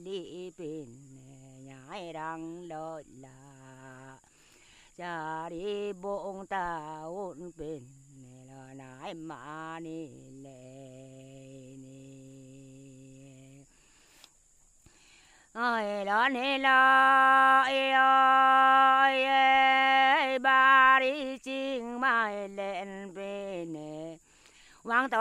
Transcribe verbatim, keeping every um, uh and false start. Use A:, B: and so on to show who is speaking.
A: lý bên nhái đăng lợi là cha đi bụng ta ôn bên là nái mà ni lệ ni ơi đó ni la ơi ba đi chinh mai lên bên vang